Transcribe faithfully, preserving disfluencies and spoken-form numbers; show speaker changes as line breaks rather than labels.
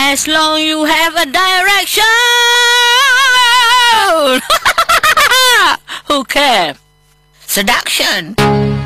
As long you have a direction. Who cares? Seduction.